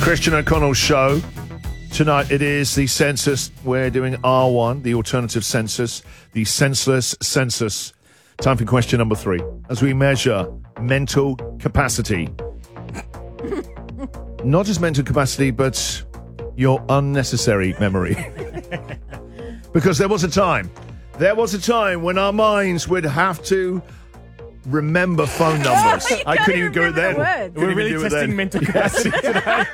Christian O'Connell Show. Tonight it is the census. We're doing R1, the alternative census, the senseless census. Time for question number 3. As we measure mental capacity. Not just mental capacity, but your unnecessary memory. Because there was a time when our minds would have to remember phone numbers. I couldn't even go then. We're really testing mental capacity today.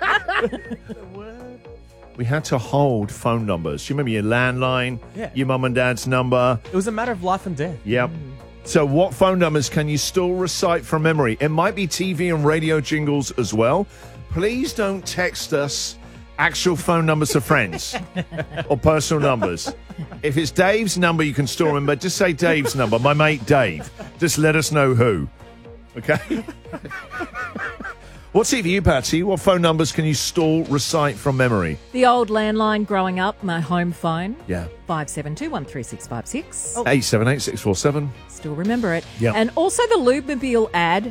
We had to hold phone numbers. You remember your landline, your mum and dad's number. It was a matter of life and death. Yep. So what phone numbers can you still recite from memory? It might be TV and radio jingles as well. Please don't text us actual phone numbers of friends or personal numbers. If it's Dave's number you can still remember, just say Dave's number, my mate Dave. Just let us know who. Okay? What's it for you, Patsy? What phone numbers can you still recite from memory? The old landline growing up, my home phone. Yeah. 572-13656. 878-647. Still remember it. Yeah. And also the Lubemobile ad,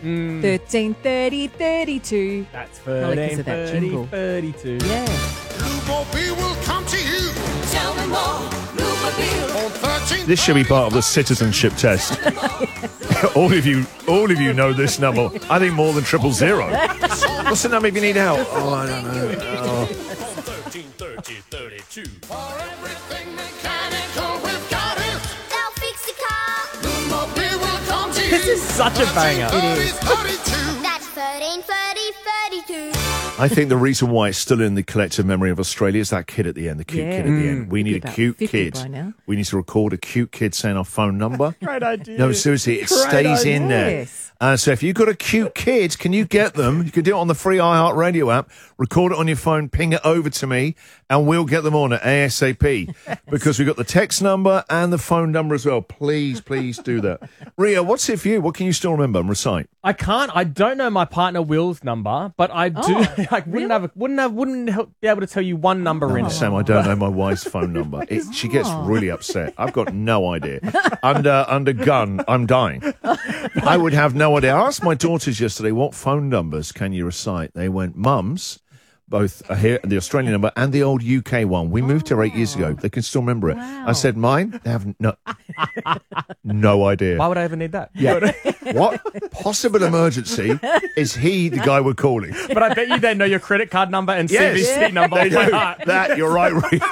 133032. That's Probably 'cause of that jingle. 32. Yeah. Lubemobile will come to you. Tell me more. Lubemobile on 13. This should be part of the citizenship test. all of you know this number. I think more than 000. What's the number if you need help? Oh, I don't know. Oh. 133032. For everything mechanical, we've got it. They'll fix the car. Lubemobile will come to you. This is such a banger. It is. That's 133032. I think the reason why it's still in the collective memory of Australia is that kid at the end, the cute kid at the end. We need a About cute 50 kid. by now. We need to record a cute kid saying our phone number. Great idea. No, seriously, it Great stays idea. in there. Yes. So if you've got a cute kid, can you get them? You can do it on the free iHeartRadio app, record it on your phone, ping it over to me, and we'll get them on at ASAP. Because we've got the text number and the phone number as well. Please, please do that. Ria, what's it for you? What can you still remember and recite? I can't. I don't know my partner Will's number, but I do. I wouldn't be able to tell you one number in it. Sam, I don't know my wife's phone number. She gets really upset. I've got no idea. Under gun, I'm dying. I would have no idea. I asked my daughters yesterday, what phone numbers can you recite? They went, Mum's, both here, the Australian number and the old UK one. We moved here 8 years ago. They can still remember it. Wow. I said, mine? They have no idea. Why would I ever need that? Yeah. What possible emergency is he the guy we're calling? But I bet you they know your credit card number and CVC number. They off by do. heart. That, you're right, Ria.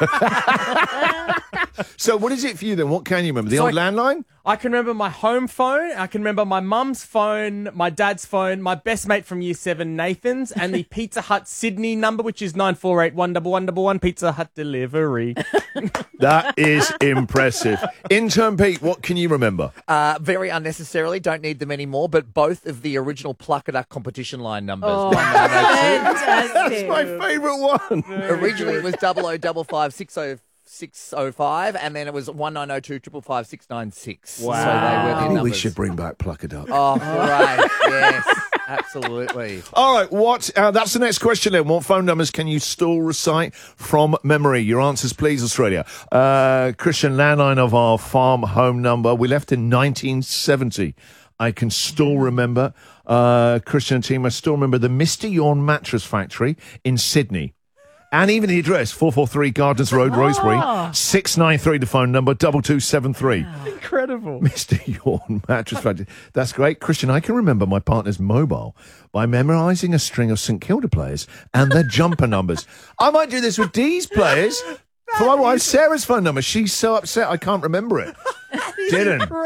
So what is it for you then? What can you remember? The old landline? I can remember my home phone. I can remember my mum's phone, my dad's phone, my best mate from year 7, Nathan's, and the Pizza Hut Sydney number, which is 948-11111, Pizza Hut delivery. That is impressive. Intern Pete, what can you remember? Very unnecessarily, don't need them anymore, but both of the original Pluckaduck competition line numbers. Oh, 1902. fantastic. My favourite one. Originally it was 0055 605, and then it was 1902 555 696. Wow. So they were I their think we numbers. should bring back Pluckaduck. Oh, right. Yes, absolutely. All right, that's the next question then. What phone numbers can you still recite from memory? Your answers, please, Australia. Christian, landline of our farm home number. We left in 1970. I can still remember. Christian and team, I still remember the Mr. Yawn Mattress Factory in Sydney. And even the address, 443 Gardens Road, Rosebery, 693 the phone number, 2273. Incredible. Mr. Yawn Mattress Factory. That's great. Christian, I can remember my partner's mobile by memorising a string of St Kilda players and their jumper numbers. I might do this with Dee's players. For my wife Sarah's phone number. She's so upset I can't remember it. Didn't.